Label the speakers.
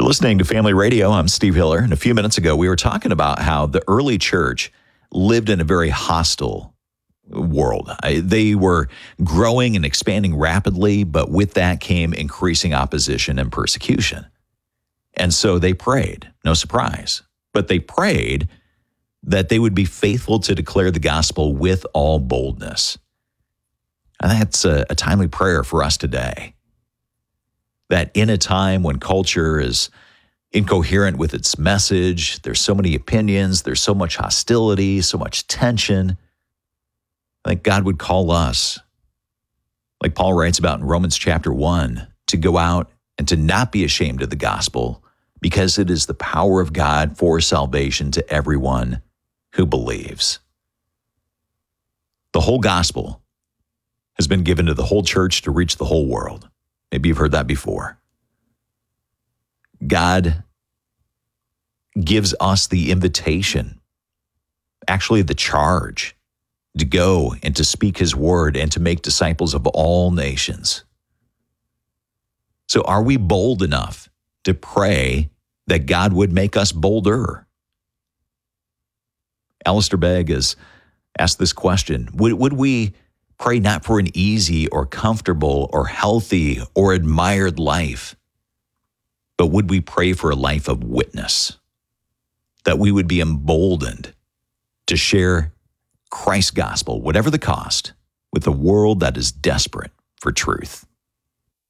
Speaker 1: You're listening to Family Radio. I'm Steve Hiller. And a few minutes ago, we were talking about how the early church lived in a very hostile world. They were growing and expanding rapidly, but with that came increasing opposition and persecution. And so they prayed, no surprise, but they prayed that they would be faithful to declare the gospel with all boldness. And that's a timely prayer for us today. That in a time when culture is incoherent with its message, there's so many opinions, there's so much hostility, so much tension, I think God would call us, like Paul writes about in Romans chapter 1, to go out and to not be ashamed of the gospel, because it is the power of God for salvation to everyone who believes. The whole gospel has been given to the whole church to reach the whole world. Maybe you've heard that before. God gives us the invitation, actually the charge, to go and to speak his word and to make disciples of all nations. So are we bold enough to pray that God would make us bolder? Alistair Begg has asked this question. Would we pray not for an easy or comfortable or healthy or admired life, but would we pray for a life of witness? That we would be emboldened to share Christ's gospel, whatever the cost, with a world that is desperate for truth.